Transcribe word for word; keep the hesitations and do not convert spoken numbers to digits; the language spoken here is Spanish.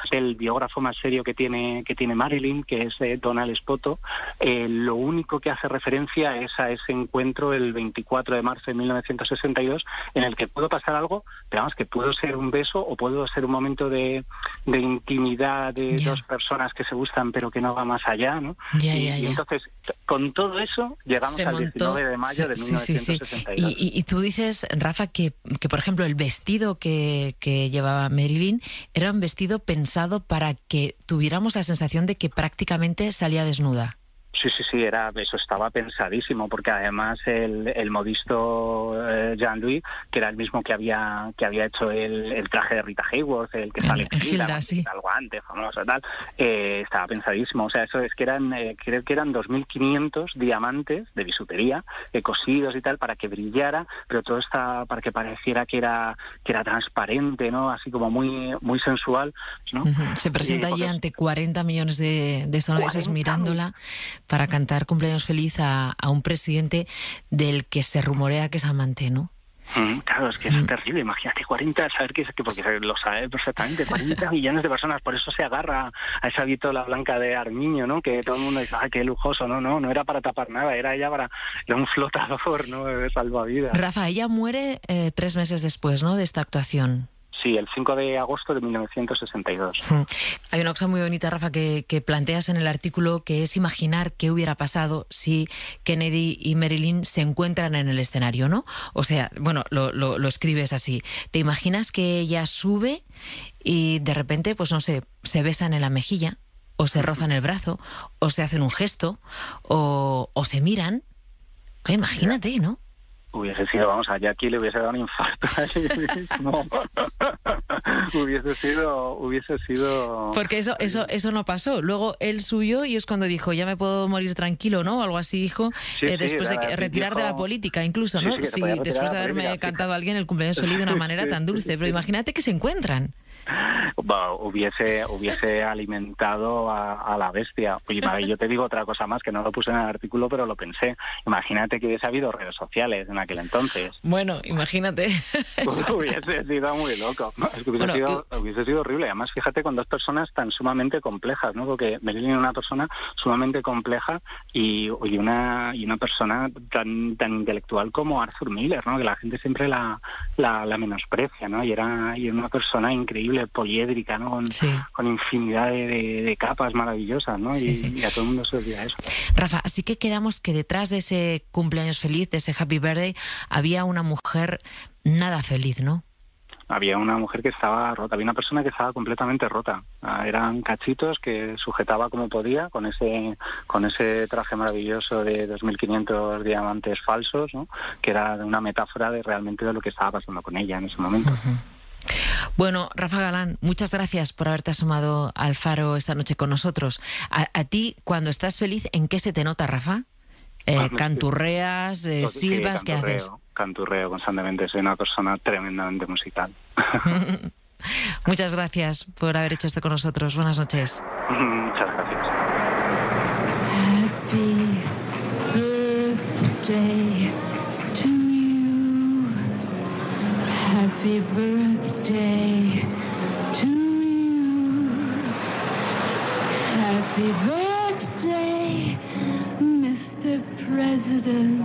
el biógrafo más serio que tiene que tiene Marilyn, que es eh, Donald Spoto, eh, lo único que hace referencia es a ese encuentro el veinticuatro de marzo de mil novecientos sesenta y dos, en el que pudo pasar algo, pero vamos, que pudo ser un beso o pudo ser un momento de, de intimidad de Ya. dos personas que se gustan pero que no va más allá, ¿no? Ya, y, ya, y ya. entonces, con todo eso, llegamos Se al montó- diecinueve de mayo de sí, mil sí, sí, novecientos sesenta y dos. sí. Y, y- y tú dices, Rafa, que, que por ejemplo el vestido que, que llevaba Marilyn era un vestido pensado para que tuviéramos la sensación de que prácticamente salía desnuda. Sí, sí, sí, era, eso estaba pensadísimo, porque además el, el modisto eh, Jean-Louis, que era el mismo que había que había hecho el, el traje de Rita Hayworth, el que sale en Gilda, Gilda, sí. el guante famoso y tal, eh, estaba pensadísimo. O sea, eso es que eran, eh, creo que eran dos mil quinientos diamantes de bisutería, eh, cosidos y tal, para que brillara, pero todo está para que pareciera que era que era transparente, ¿no? Así como muy muy sensual, ¿no? Ujú. Se presenta Y, allí pues, ante cuarenta millones de, de estadounidenses cuarenta mirándola para cantar cumpleaños feliz a, a un presidente del que se rumorea que es amante, ¿no? Mm, Claro, es que es Mm. terrible. Imagínate cuarenta, saber que es que porque se lo sabe perfectamente, cuarenta millones de personas, por eso se agarra a esa vitola blanca de Armiño, ¿no? Que todo el mundo dice, ¡ay, qué lujoso! No, no, no era para tapar nada, era ella para, era un flotador, ¿no? De salvavidas. Rafa, ella muere eh, tres meses después, ¿no?, de esta actuación. Sí, el cinco de agosto de mil novecientos sesenta y dos. Mm. Hay una cosa muy bonita, Rafa, que, que planteas en el artículo, que es imaginar qué hubiera pasado si Kennedy y Marilyn se encuentran en el escenario, ¿no? O sea, bueno, lo, lo, lo escribes así. ¿Te imaginas que ella sube y de repente, pues no sé, se besan en la mejilla, o se rozan el brazo, o se hacen un gesto, o, o se miran? Oye, imagínate, ¿no? Hubiese sido, vamos, a Jackie le hubiese dado un infarto allí mismo. hubiese sido, hubiese sido... Porque eso, eso, eso no pasó. Luego él subió y es cuando dijo, ya me puedo morir tranquilo, ¿no? O algo así dijo, Sí, eh, sí, después de era- que- retirar de la dijo- política incluso, Sí, ¿no? sí, que se Sí, podía retirar después de de la haberme política, cantado a alguien el cumpleaños feliz de una manera Sí, tan sí, dulce. sí, Pero sí. imagínate que se encuentran. Bueno, hubiese hubiese alimentado a, a la bestia. Y vale, yo te digo otra cosa más, que no lo puse en el artículo, pero lo pensé. Imagínate que hubiese habido redes sociales en aquel entonces. Bueno, imagínate. Hubiese sido muy loco. Es que hubiese, Bueno, sido, hubiese sido horrible. Además, fíjate, con dos personas tan sumamente complejas, ¿no? Porque Marilyn era una persona sumamente compleja y, y una y una persona tan tan intelectual como Arthur Miller, ¿no? Que la gente siempre la, la, la menosprecia, ¿no? Y era, y era una persona increíble, poliédrica, ¿no? Con, Sí. con infinidad de, de, de capas maravillosas, ¿no? Sí, y, sí. y a todo el mundo se olvida eso. Rafa, así que quedamos que detrás de ese cumpleaños feliz, de ese happy birthday, había una mujer nada feliz, ¿no? Había una mujer que estaba rota, había una persona que estaba completamente rota. Ah, eran cachitos que sujetaba como podía con ese con ese traje maravilloso de dos mil quinientos diamantes falsos, ¿no? Que era una metáfora de realmente de lo que estaba pasando con ella en ese momento. Uh-huh. Bueno, Rafa Galán, muchas gracias por haberte asomado al Faro esta noche con nosotros. A, a ti, cuando estás feliz, ¿en qué se te nota, Rafa? Eh, ¿Canturreas, eh, Sí, silbas? sí, ¿Qué haces? Canturreo constantemente, soy una persona tremendamente musical. Muchas gracias por haber hecho esto con nosotros. Buenas noches. Muchas gracias. Happy birthday to you. Happy birthday to you. Happy birthday, Mister President.